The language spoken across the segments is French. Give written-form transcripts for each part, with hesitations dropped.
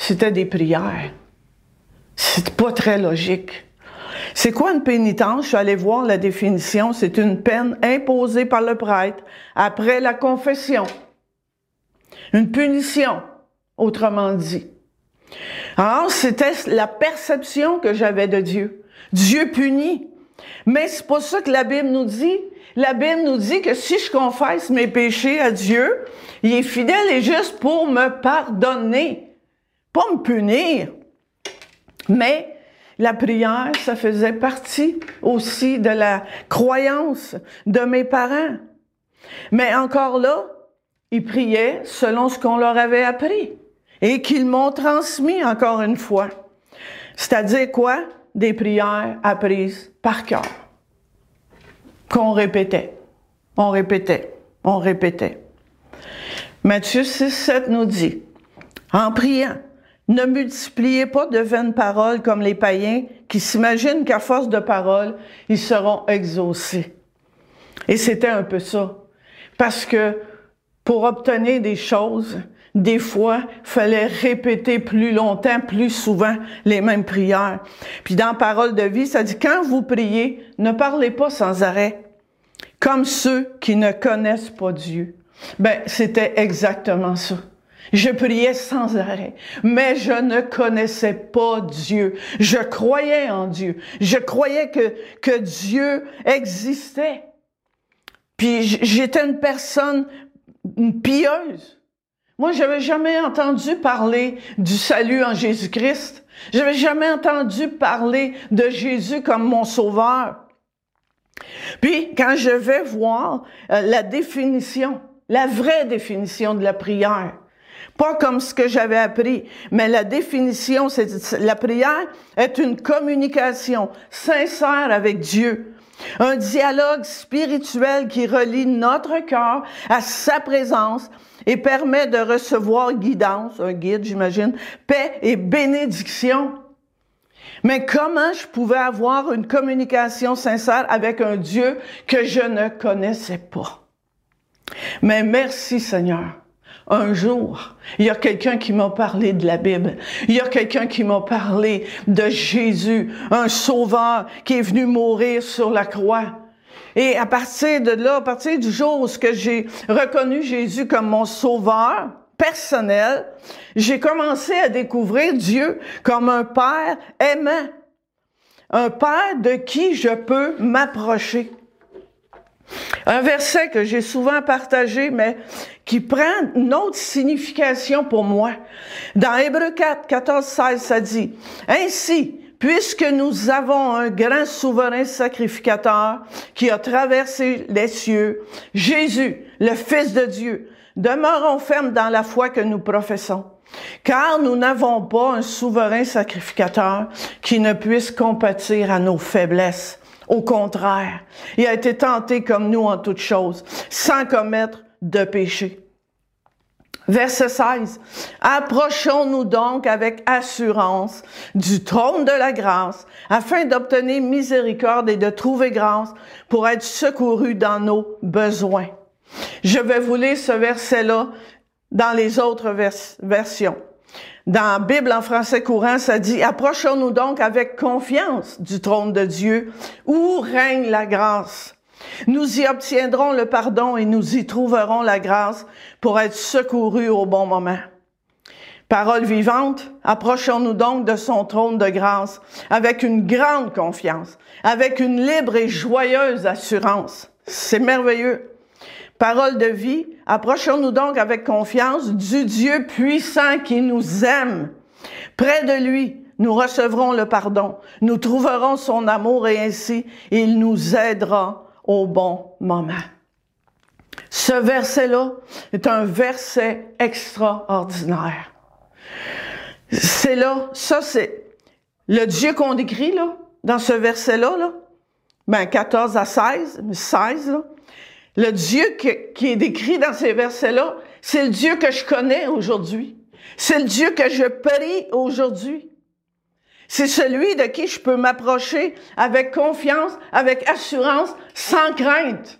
c'était des prières. C'est pas très logique. C'est quoi une pénitence? Je suis allée voir la définition. C'est une peine imposée par le prêtre après la confession. Une punition, autrement dit. Alors, c'était la perception que j'avais de Dieu. Dieu punit. Mais c'est pas ça que la Bible nous dit. La Bible nous dit que si je confesse mes péchés à Dieu, il est fidèle et juste pour me pardonner. Pas me punir. Mais la prière, ça faisait partie aussi de la croyance de mes parents. Mais encore là, ils priaient selon ce qu'on leur avait appris et qu'ils m'ont transmis encore une fois. C'est-à-dire quoi? Des prières apprises par cœur. Qu'on répétait. On répétait. On répétait. Matthieu 6, 7 nous dit, en priant, ne multipliez pas de vaines paroles comme les païens qui s'imaginent qu'à force de paroles, ils seront exaucés. Et c'était un peu ça. Parce que pour obtenir des choses, des fois, il fallait répéter plus longtemps, plus souvent les mêmes prières. Puis dans Parole de vie, ça dit, quand vous priez, ne parlez pas sans arrêt, comme ceux qui ne connaissent pas Dieu. Ben, c'était exactement ça. Je priais sans arrêt, mais je ne connaissais pas Dieu. Je croyais en Dieu. Je croyais que Dieu existait. Puis j'étais une personne pieuse. Moi, j'avais jamais entendu parler du salut en Jésus-Christ. J'avais jamais entendu parler de Jésus comme mon sauveur. Puis, quand je vais voir la définition, la vraie définition de la prière, pas comme ce que j'avais appris, mais la définition, c'est la prière est une communication sincère avec Dieu. Un dialogue spirituel qui relie notre cœur à sa présence et permet de recevoir guidance, un guide j'imagine, paix et bénédiction. Mais comment je pouvais avoir une communication sincère avec un Dieu que je ne connaissais pas? Mais merci Seigneur. Un jour, il y a quelqu'un qui m'a parlé de la Bible. Il y a quelqu'un qui m'a parlé de Jésus, un sauveur qui est venu mourir sur la croix. Et à partir de là, à partir du jour où j'ai reconnu Jésus comme mon sauveur personnel, j'ai commencé à découvrir Dieu comme un Père aimant. Un Père de qui je peux m'approcher. Un verset que j'ai souvent partagé, mais qui prend une autre signification pour moi. Dans Hébreux 4, 14, 16, ça dit, « Ainsi, puisque nous avons un grand souverain sacrificateur qui a traversé les cieux, Jésus, le Fils de Dieu, demeurons fermes dans la foi que nous professons. Car nous n'avons pas un souverain sacrificateur qui ne puisse compatir à nos faiblesses. Au contraire, il a été tenté comme nous en toutes choses, sans commettre de péché. » Verset 16. « Approchons-nous donc avec assurance du trône de la grâce, afin d'obtenir miséricorde et de trouver grâce pour être secourus dans nos besoins. » Je vais vous lire ce verset-là dans les autres versions. Dans la Bible en français courant, ça dit « Approchons-nous donc avec confiance du trône de Dieu, où règne la grâce. Nous y obtiendrons le pardon et nous y trouverons la grâce pour être secourus au bon moment. » Parole vivante, approchons-nous donc de son trône de grâce avec une grande confiance, avec une libre et joyeuse assurance. C'est merveilleux. Parole de vie, approchons-nous donc avec confiance du Dieu puissant qui nous aime. Près de lui, nous recevrons le pardon, nous trouverons son amour et ainsi, il nous aidera au bon moment. Ce verset-là est un verset extraordinaire. C'est là, ça c'est le Dieu qu'on décrit là, dans ce verset-là, 14 à 16, là. Le Dieu qui est décrit dans ces versets-là, c'est le Dieu que je connais aujourd'hui. C'est le Dieu que je prie aujourd'hui. C'est celui de qui je peux m'approcher avec confiance, avec assurance, sans crainte.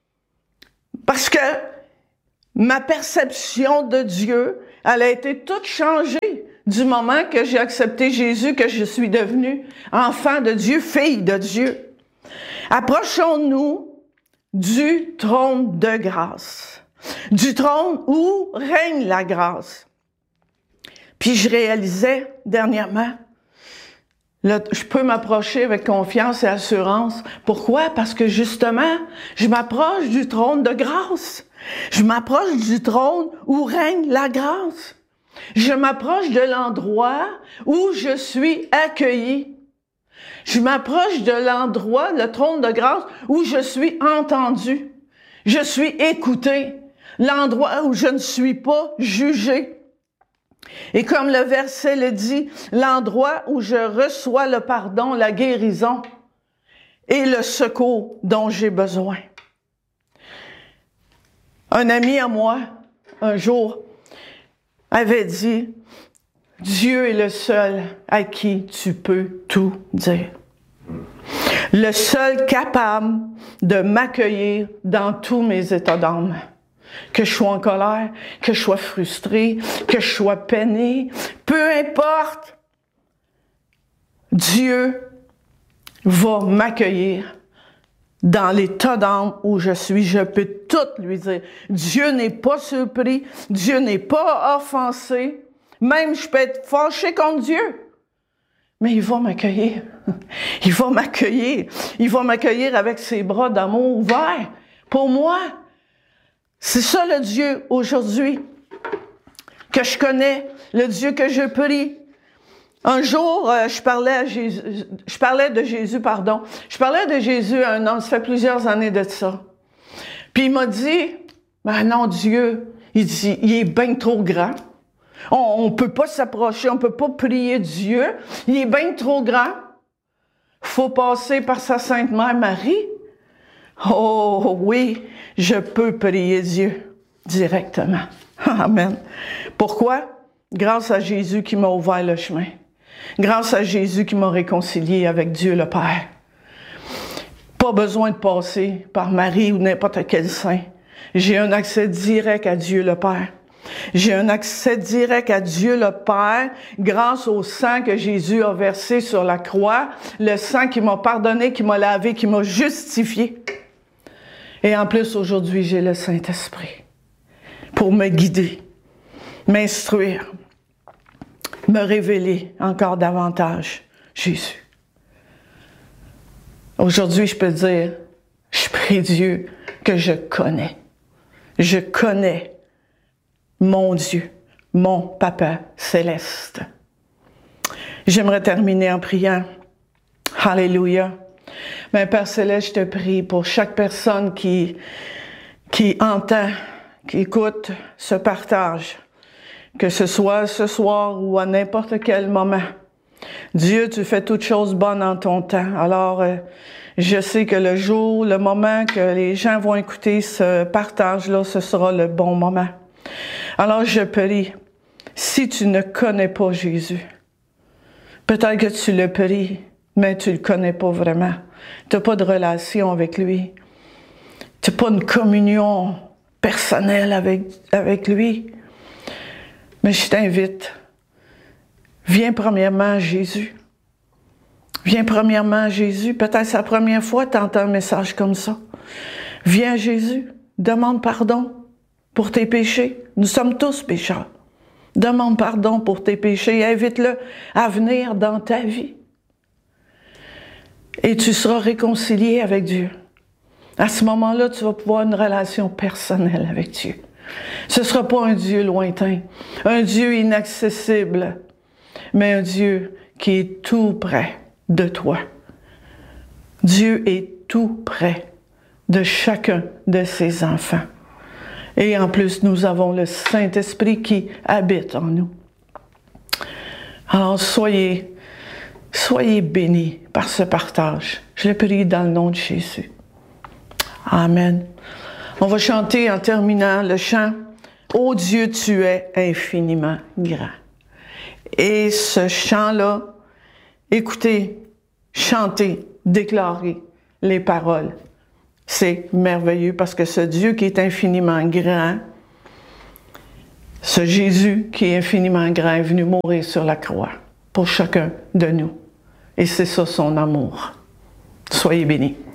Parce que ma perception de Dieu, elle a été toute changée du moment que j'ai accepté Jésus, que je suis devenue enfant de Dieu, fille de Dieu. Approchons-nous du trône de grâce, du trône où règne la grâce. Puis je réalisais dernièrement, là, je peux m'approcher avec confiance et assurance. Pourquoi? Parce que justement, je m'approche du trône de grâce. Je m'approche du trône où règne la grâce. Je m'approche de l'endroit où je suis accueilli. Je m'approche de l'endroit, le trône de grâce, où je suis entendu. Je suis écouté. L'endroit où je ne suis pas jugé. Et comme le verset le dit, l'endroit où je reçois le pardon, la guérison et le secours dont j'ai besoin. Un ami à moi, un jour, avait dit, Dieu est le seul à qui tu peux tout dire. Le seul capable de m'accueillir dans tous mes états d'âme. Que je sois en colère, que je sois frustré, que je sois peiné, peu importe, Dieu va m'accueillir dans l'état d'âme où je suis. Je peux tout lui dire. Dieu n'est pas surpris, Dieu n'est pas offensé. Même je peux être fâché contre Dieu. Mais il va m'accueillir. Il va m'accueillir. Il va m'accueillir avec ses bras d'amour ouverts. Pour moi, c'est ça le Dieu aujourd'hui que je connais, le Dieu que je prie. Un jour, je parlais de Jésus à un homme, ça fait plusieurs années de ça. Puis il m'a dit, ben non, Dieu, il dit, il est bien trop grand. On peut pas s'approcher, on peut pas prier Dieu. Il est bien trop grand. Faut passer par sa Sainte Mère Marie. Oh oui, je peux prier Dieu directement. Amen. Pourquoi? Grâce à Jésus qui m'a ouvert le chemin. Grâce à Jésus qui m'a réconcilié avec Dieu le Père. Pas besoin de passer par Marie ou n'importe quel saint. J'ai un accès direct à Dieu le Père. J'ai un accès direct à Dieu le Père grâce au sang que Jésus a versé sur la croix, le sang qui m'a pardonné, qui m'a lavé, qui m'a justifié. Et en plus, aujourd'hui, j'ai le Saint-Esprit pour me guider, m'instruire, me révéler encore davantage Jésus. Aujourd'hui, je peux dire, je prie Dieu que je connais. Je connais mon Dieu, mon Papa céleste. J'aimerais terminer en priant. Alléluia. Mais Père céleste, je te prie pour chaque personne qui entend, qui écoute ce partage, que ce soit ce soir ou à n'importe quel moment. Dieu, tu fais toutes choses bonnes en ton temps. Alors, je sais que le jour, le moment que les gens vont écouter ce partage-là, ce sera le bon moment. Alors, je prie, si tu ne connais pas Jésus, peut-être que tu le pries, mais tu le connais pas vraiment. Tu n'as pas de relation avec lui. Tu n'as pas une communion personnelle avec lui. Mais je t'invite, viens premièrement à Jésus. Viens premièrement à Jésus. Peut-être c'est la première fois que tu entends un message comme ça. Viens à Jésus, demande pardon pour tes péchés. Nous sommes tous pécheurs. Demande pardon pour tes péchés et invite-le à venir dans ta vie. Et tu seras réconcilié avec Dieu. À ce moment-là, tu vas pouvoir avoir une relation personnelle avec Dieu. Ce ne sera pas un Dieu lointain, un Dieu inaccessible, mais un Dieu qui est tout près de toi. Dieu est tout près de chacun de ses enfants. Et en plus, nous avons le Saint-Esprit qui habite en nous. Alors, soyez bénis par ce partage. Je le prie dans le nom de Jésus. Amen. On va chanter en terminant le chant « Ô Dieu, tu es infiniment grand ». Et ce chant-là, écoutez, chantez, déclarez les paroles. C'est merveilleux parce que ce Dieu qui est infiniment grand, Ce Jésus qui est infiniment grand est venu mourir sur la croix pour chacun de nous. Et c'est ça son amour. Soyez bénis.